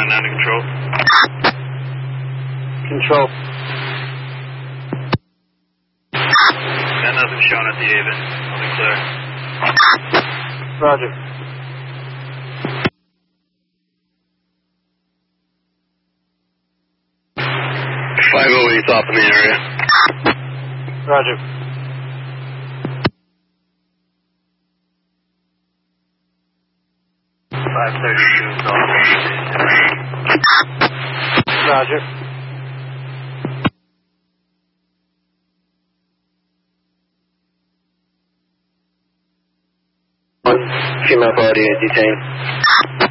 9 to control. Control. And nothing shown at the Avon. Nothing clear. Roger. .508 off in the area. Roger. .532 off. Roger. Female body is detained.